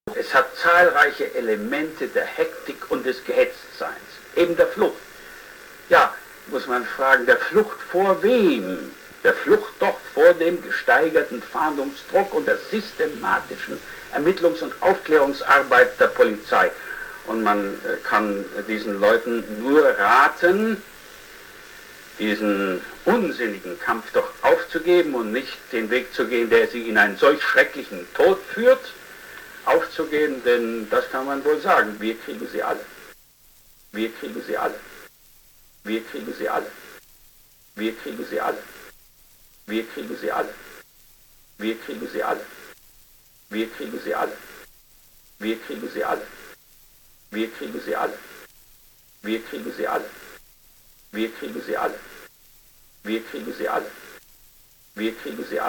Es hat zahlreiche Elemente der Hektik und des Gehetztseins, eben der Flucht. Ja, muss man fragen, der Flucht vor wem? Der Flucht doch vor dem gesteigerten Fahndungsdruck und der systematischen Ermittlungs- und Aufklärungsarbeit der Polizei. Und man kann diesen Leuten nur raten, diesen unsinnigen Kampf doch aufzugeben und nicht den Weg zu gehen, der sie in einen solch schrecklichen Tod führt, aufzugeben, denn das kann man wohl sagen, wir kriegen sie alle. Wir kriegen sie alle. Wir kriegen sie alle. Wir kriegen sie alle. Wir kriegen sie alle. Wir kriegen sie alle. Wir kriegen sie alle. Wir kriegen sie alle. Wir kriegen sie alle. Wir kriegen sie alle. Wir kriegen sie alle. Wir kriegen sie alle. Wir kriegen sie alle.